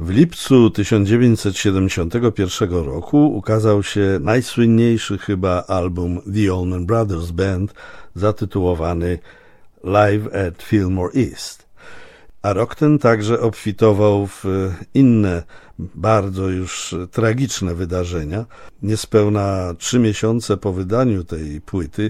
W lipcu 1971 roku ukazał się najsłynniejszy chyba album The Allman Brothers Band zatytułowany Live at Fillmore East. A rok ten także obfitował w inne, bardzo już tragiczne wydarzenia. Niespełna 3 miesiące po wydaniu tej płyty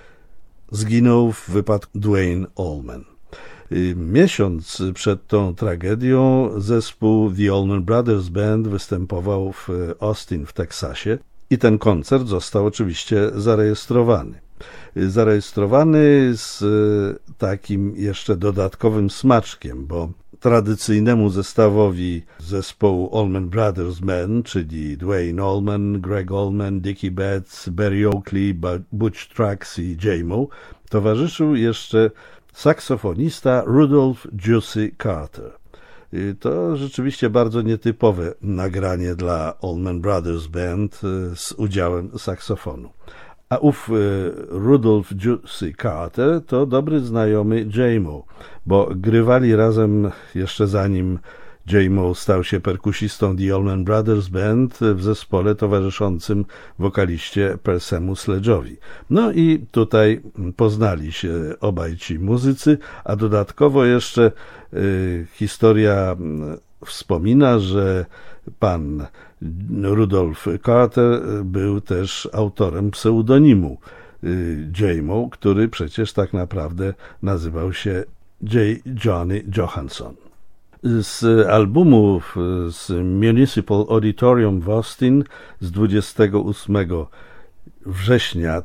zginął w wypadku Duane Allman. Miesiąc przed tą tragedią zespół The Allman Brothers Band występował w Austin w Teksasie i ten koncert został oczywiście zarejestrowany. Zarejestrowany z takim jeszcze dodatkowym smaczkiem, bo tradycyjnemu zestawowi zespołu Allman Brothers Band, czyli Duane Allman, Greg Allman, Dickie Betts, Berry Oakley, Butch Trucks i J-Mo, towarzyszył jeszcze saksofonista Rudolph Juicy Carter. To rzeczywiście bardzo nietypowe nagranie dla Allman Brothers Band z udziałem saksofonu. A ów Rudolph Juicy Carter to dobry znajomy J-Mo, bo grywali razem jeszcze zanim J-Mo stał się perkusistą The Allman Brothers Band w zespole towarzyszącym wokaliście Percy'emu Sledge'owi. No i tutaj poznali się obaj ci muzycy, a dodatkowo jeszcze historia wspomina, że pan Rudolph Carter był też autorem pseudonimu J-Mo, który przecież tak naprawdę nazywał się J. Johnny Johansson. Z albumu z Municipal Auditorium w Austin z 28 września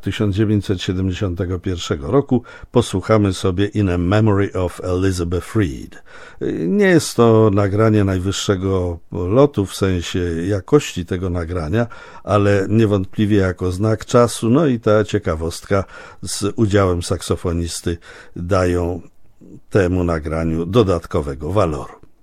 1971 roku posłuchamy sobie In a Memory of Elizabeth Reed. Nie jest to nagranie najwyższego lotu w sensie jakości tego nagrania, ale niewątpliwie jako znak czasu, no i ta ciekawostka z udziałem saksofonisty dają temu nagraniu dodatkowego waloru.